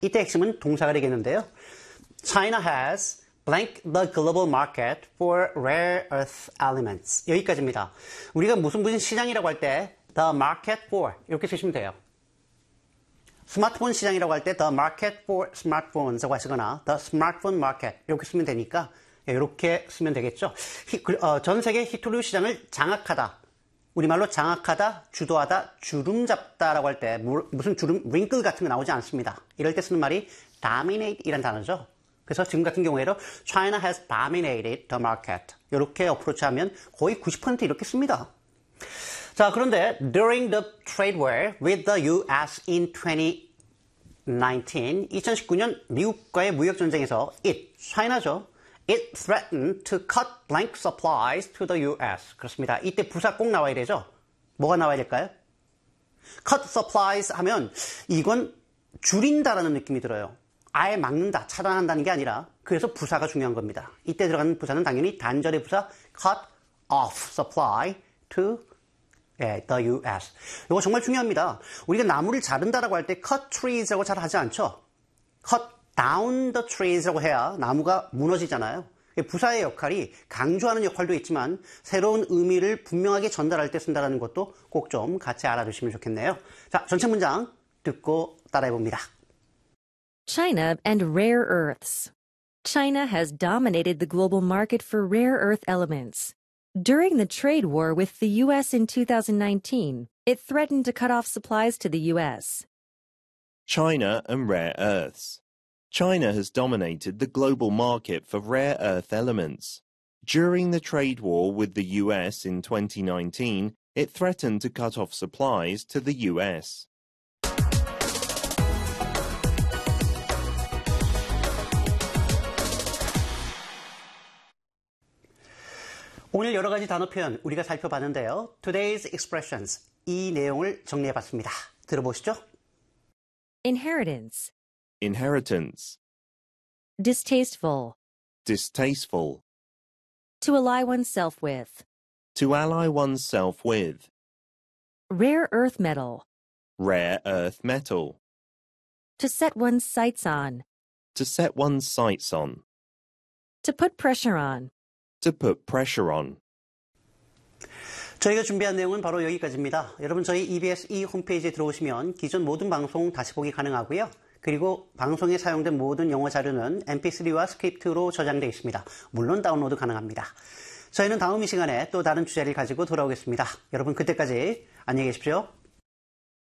이때 핵심은 동사가 되겠는데요. China has blank the global market for rare earth elements. 여기까지입니다. 우리가 무슨 시장이라고 할 때 the market for 이렇게 쓰시면 돼요. 스마트폰 시장이라고 할 때 the market for smartphones라고 하시거나 the smartphone market 이렇게 쓰면 되니까 이렇게 쓰면 되겠죠. 전 세계 히토류 시장을 장악하다. 우리말로 장악하다, 주도하다, 주름 잡다라고 할 때 무슨 주름, wrinkle 같은 거 나오지 않습니다. 이럴 때 쓰는 말이 dominate 이란 단어죠. 그래서 지금 같은 경우에도 China has dominated the market. 이렇게 어프로치하면 거의 90% 이렇게 씁니다. 자, 그런데 during the trade war with the US in 2019년 미국과의 무역 전쟁에서 China죠. It threatened to cut blank supplies to the US. 그렇습니다. 이때 부사 꼭 나와야 되죠? 뭐가 나와야 될까요? cut supplies 하면 이건 줄인다라는 느낌이 들어요. 아예 막는다, 차단한다는 게 아니라 그래서 부사가 중요한 겁니다. 이때 들어가는 부사는 당연히 단절의 부사 cut off supply to the US. 이거 정말 중요합니다. 우리가 나무를 자른다라고 할 때 cut trees라고 잘 하지 않죠? cut down the trees라고 해야 나무가 무너지잖아요. 부사의 역할이 강조하는 역할도 있지만 새로운 의미를 분명하게 전달할 때 쓴다는 것도 꼭 좀 같이 알아두시면 좋겠네요. 자, 전체 문장 듣고 따라해봅니다. China and rare earths. China has dominated the global market for rare earth elements. During the trade war with the U.S. in 2019, it threatened to cut off supplies to the U.S. China and rare earths. China has dominated the global market for rare earth elements. During the trade war with the US in 2019, it threatened to cut off supplies to the US. 오늘 여러 가지 단어 표현 우리가 살펴봤는데요. Today's expressions, 이 내용을 정리해봤습니다. 들어보시죠. Inheritance. Inheritance. Distasteful. Distasteful. To ally oneself with. To ally oneself with. Rare earth metal. Rare earth metal. To set one's sights on. To set one's sights on. To put pressure on. To put pressure on. 저희가 준비한 내용은 바로 여기까지입니다. 여러분 저희 EBS E 홈페이지에 들어오시면 기존 모든 방송 다시 보기 가능하고요. 그리고 방송에 사용된 모든 영어 자료는 mp3와 스크립트로 저장되어 있습니다. 물론 다운로드 가능합니다. 저희는 다음 이 시간에 또 다른 주제를 가지고 돌아오겠습니다. 여러분 그때까지 안녕히 계십시오.